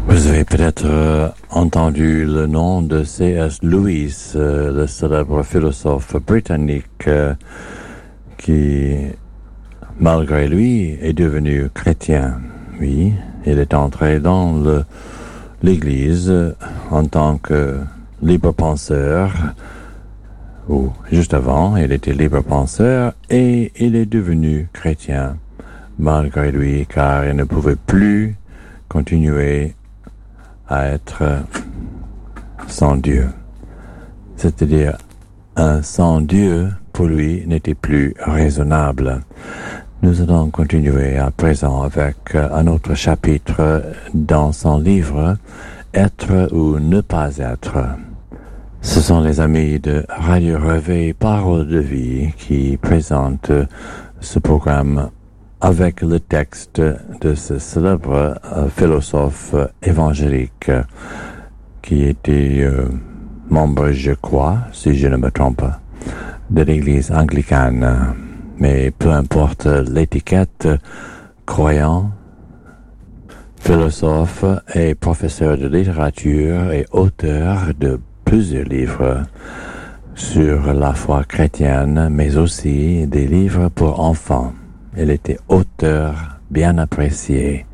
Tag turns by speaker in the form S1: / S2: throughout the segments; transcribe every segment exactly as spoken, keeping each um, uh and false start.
S1: Vous avez peut-être euh, entendu le nom de C S Lewis, euh, le célèbre philosophe britannique euh, qui, malgré lui, est devenu chrétien. Oui, il est entré dans le, l'Église en tant que libre penseur, ou juste avant, il était libre penseur et il est devenu chrétien, malgré lui, car il ne pouvait plus continuer à être sans Dieu. C'est-à-dire, un sans Dieu, pour lui, n'était plus raisonnable. Nous allons continuer à présent avec un autre chapitre dans son livre, Être ou ne pas être. Ce sont les amis de Radio Réveil Parole de Vie qui présentent ce programme avec le texte de ce célèbre euh, philosophe évangélique qui était euh, membre, je crois, si je ne me trompe, de l'Église anglicane. Mais peu importe l'étiquette, croyant, philosophe et professeur de littérature et auteur de plusieurs livres sur la foi chrétienne, mais aussi des livres pour enfants. Il était auteur bien apprécié.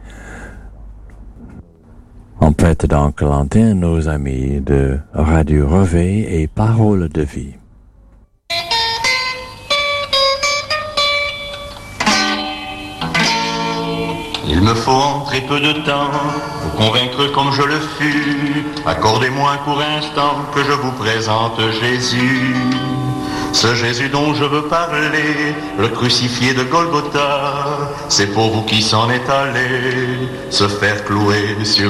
S1: On prête donc l'antenne aux amis de Radio Réveil et Parole de Vie.
S2: Il me faut en très peu de temps vous convaincre comme je le fus. Accordez-moi un court instant que je vous présente Jésus. Ce Jésus dont je veux parler, le crucifié de Golgotha, c'est pour vous qui s'en est allé se faire clouer sur